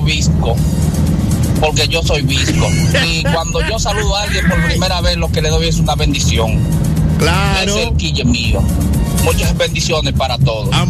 visco, porque yo soy visco. Y cuando yo saludo a alguien por primera vez, lo que le doy es una bendición. Claro. Es el quille mío. Muchas bendiciones para todos.